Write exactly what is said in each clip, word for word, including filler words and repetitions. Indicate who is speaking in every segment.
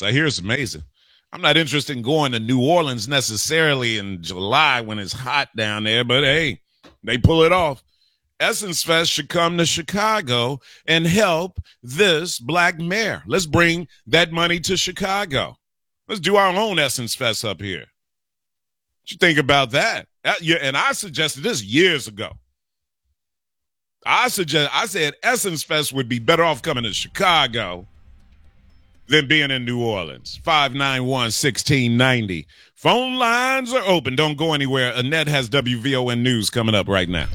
Speaker 1: So here's amazing. I'm not interested in going to New Orleans necessarily in July when it's hot down there, but hey, they pull it off. Essence Fest should come to Chicago and help this black mayor. Let's bring that money to Chicago. Let's do our own Essence Fest up here. What you think about that? And I suggested this years ago. I suggest I said Essence Fest would be better off coming to Chicago than being in New Orleans. five nine one, one six nine zero. Phone lines are open. Don't go anywhere. Annette has W V O N News coming up right now.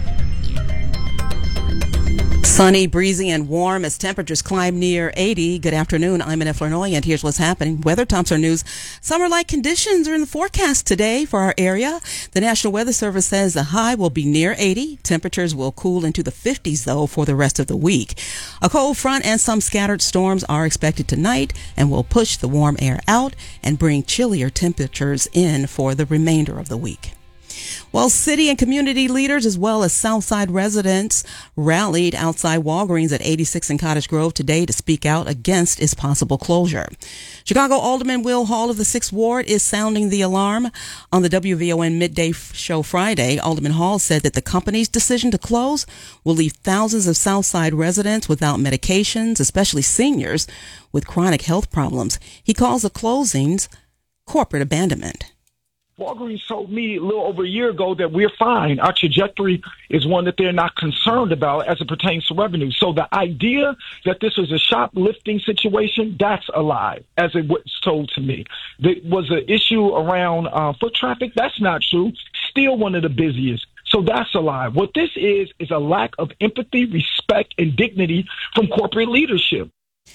Speaker 2: Sunny, breezy, and warm as temperatures climb near eighty. Good afternoon. I'm Annette Flournoy, and here's what's happening. Weather Thompson News. Summer-like conditions are in the forecast today for our area. The National Weather Service says the high will be near eighty. Temperatures will cool into the fifties, though, for the rest of the week. A cold front and some scattered storms are expected tonight and will push the warm air out and bring chillier temperatures in for the remainder of the week. Well, city and community leaders as well as Southside residents rallied outside Walgreens at eighty-six in Cottage Grove today to speak out against its possible closure. Chicago Alderman Will Hall of the sixth Ward is sounding the alarm. On the W V O N Midday Show Friday, Alderman Hall said that the company's decision to close will leave thousands of Southside residents without medications, especially seniors with chronic health problems. He calls the closings corporate abandonment.
Speaker 3: Walgreens told me a little over a year ago that we're fine. Our trajectory is one that they're not concerned about as it pertains to revenue. So the idea that this was a shoplifting situation, that's a lie, as it was told to me. There was an issue around uh, foot traffic. That's not true. Still one of the busiest. So that's a lie. What this is, is a lack of empathy, respect, and dignity from corporate leadership.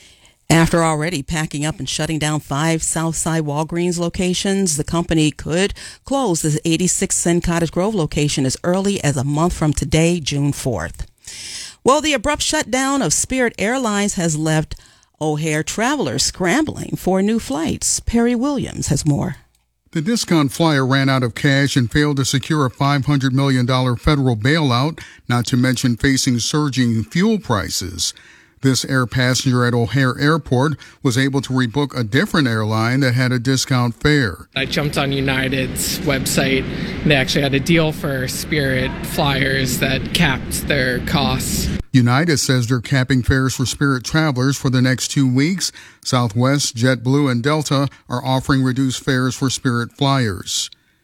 Speaker 2: After already packing up and shutting down five Southside Walgreens locations, the company could close the eighty-six in Cottage Grove location as early as a month from today, June fourth. Well, the abrupt shutdown of Spirit Airlines has left O'Hare travelers scrambling for new flights. Perry Williams has more.
Speaker 4: The discount flyer ran out of cash and failed to secure a five hundred million dollars federal bailout, not to mention facing surging fuel prices. This air passenger at O'Hare Airport was able to rebook a different airline that had a discount fare.
Speaker 5: I jumped on United's website. They actually had a deal for Spirit flyers that capped their costs.
Speaker 4: United says they're capping fares for Spirit travelers for the next two weeks. Southwest, JetBlue, and Delta are offering reduced fares for Spirit flyers.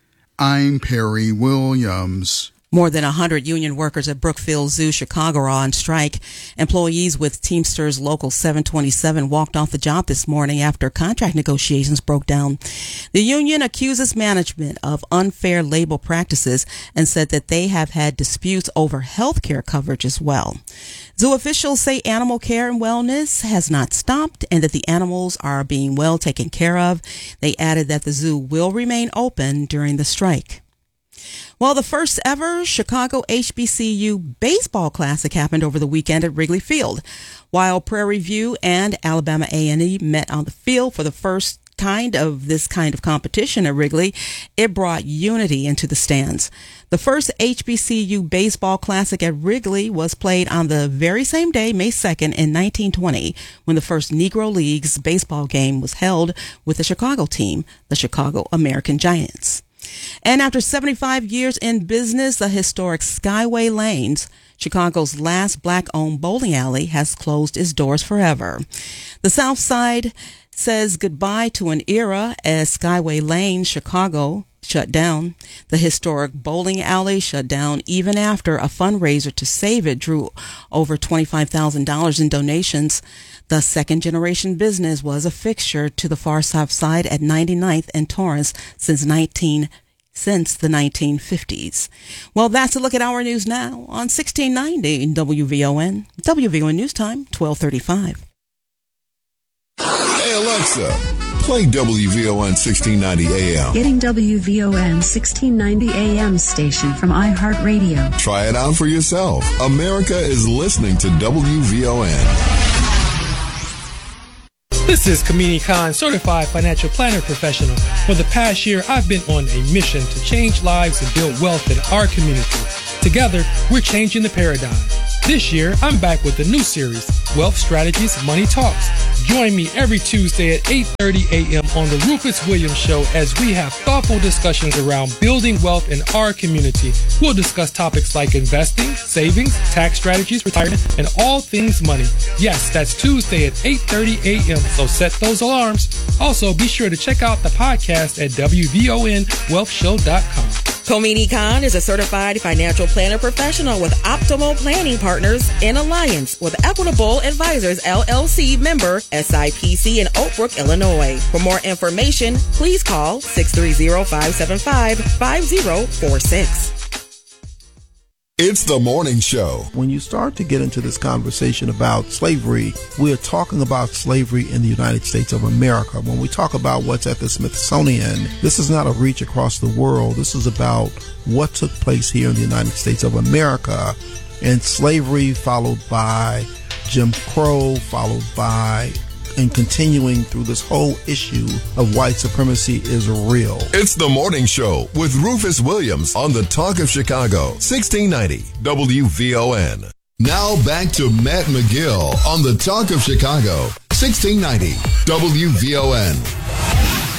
Speaker 4: I'm Perry Williams.
Speaker 2: More than one hundred union workers at Brookfield Zoo, Chicago are on strike. Employees with Teamsters Local seven twenty-seven walked off the job this morning after contract negotiations broke down. The union accuses management of unfair labor practices and said that they have had disputes over health care coverage as well. Zoo officials say animal care and wellness has not stopped and that the animals are being well taken care of. They added that the zoo will remain open during the strike. Well, the first ever Chicago H B C U Baseball Classic happened over the weekend at Wrigley Field. While Prairie View and Alabama A and E met on the field for the first kind of this kind of competition at Wrigley, it brought unity into the stands. The first H B C U Baseball Classic at Wrigley was played on the very same day, May second, in nineteen twenty, when the first Negro Leagues baseball game was held with the Chicago team, the Chicago American Giants. And after seventy-five years in business, the historic Skyway Lanes, Chicago's last black-owned bowling alley, has closed its doors forever. The South Side says goodbye to an era as Skyway Lane, Chicago, shut down. The historic bowling alley shut down even after a fundraiser to save it drew over twenty-five thousand dollars in donations. The second-generation business was a fixture to the far south side at ninety-ninth and Torrance since nineteen since the nineteen fifties. Well, that's a look at our news now on sixteen ninety W V O N. W V O N News Time, twelve thirty-five.
Speaker 6: Hey, Alexa, play W V O N sixteen ninety A M.
Speaker 7: Getting W V O N sixteen ninety A M station from iHeartRadio.
Speaker 6: Try it out for yourself. America is listening to W V O N.
Speaker 8: This is Kamini Khan, certified financial planner professional. For the past year, I've been on a mission to change lives and build wealth in our community. Together, we're changing the paradigm. This year, I'm back with a new series, Wealth Strategies Money Talks. Join me every Tuesday at eight thirty a.m. on the Rufus Williams Show as we have thoughtful discussions around building wealth in our community. We'll discuss topics like investing, savings, tax strategies, retirement, and all things money. Yes, that's Tuesday at eight thirty a.m., so set those alarms. Also, be sure to check out the podcast at W V O N wealth show dot com.
Speaker 9: Komini Khan is a certified financial planner professional with Optimal Planning Partners in alliance with Equitable Advisors, L L C member S I P C in Oak Brook, Illinois. For more information, please call six three zero, five seven five, five zero four six.
Speaker 6: It's the morning show.
Speaker 10: When you start to get into this conversation about slavery, we're talking about slavery in the United States of America. When we talk about what's at the Smithsonian, this is not a reach across the world. This is about what took place here in the United States of America. And slavery followed by Jim Crow, followed by and continuing through this whole issue of white supremacy is real.
Speaker 6: It's the morning show with Rufus Williams on the Talk of Chicago, sixteen ninety W V O N. Now back to Matt McGill on the Talk of Chicago, sixteen ninety W V O N.